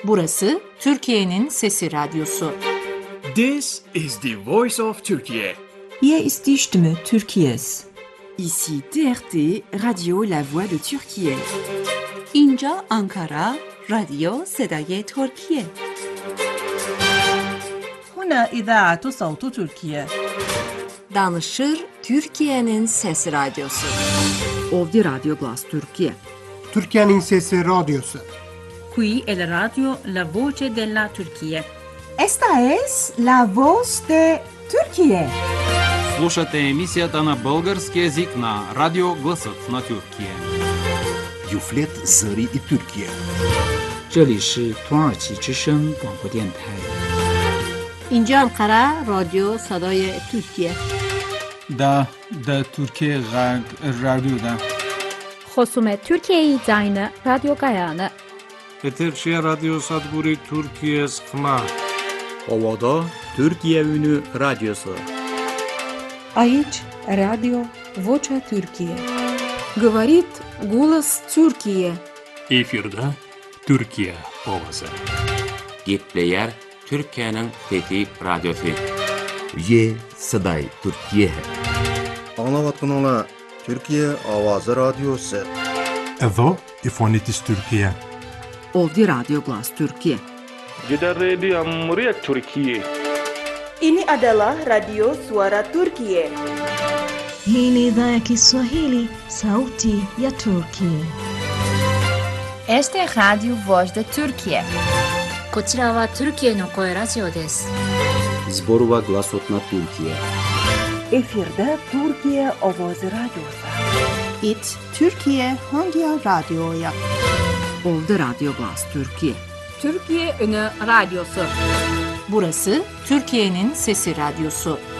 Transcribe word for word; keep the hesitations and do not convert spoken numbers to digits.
Burası Türkiye'nin Sesi Radyosu. This is the voice of Turkey. Hier ist die Stimme Türkiye's. Ici T R T, Radio La Voix de Türkiye. اینجا آنکارا، رادیو صدای ترکیه. هنا إذاعة صوت تركيا. Danışır Türkiye'nin Sesi Radyosu. Ovdje Radio Glas Türkiye. Türkiye'nin Sesi Radyosu. Qui è la radio La Voce della Turchia. Esta es la voz de Türkiye. Слушате емисията на български език на Радио Гласът на Türkiye. Yuflet Zări i Türkiye. 这里是土耳其之声广播电台。 اینجا انقره رادیو صدای ترکیه. دا دا Türkiye Radyo'da. خصوم Türkiye Zayne Radyo Gayane. Eterşehir Radyo Sadguri Türkiye Skma. Ovada Türkiye Ünü Radyosu. Aici Radio Vocea Türkiye. Говорит голос Türkiye. Efirde Türkiye Ovası. Gitleyer Türkiye'nin Fethi Radyosu. Ye Saday Türkiye. Anlavatın ola Türkiye Avazı Radyosu. Evo İfonitis Türkiye. Ovdje Radio Glas Türkiye. Gider Radio Amriyet Türkiye. Ini adalah Radio Suara Turkiye. Hii ni idhaa ya Kiswahili, Sauti ya Turkiye. Este es Radio Voz de Turkiye. こちらはトルキエの声ラジオです。 Zborova Glasot na Türkiye. Efirde Türkiye Ovozi Radyosu. It Türkiye Hangi Radyo'ya? Ovdje Radio Glas Türkiye. Türkiye Ünü Radyosu. Burası Türkiye'nin Sesi Radyosu.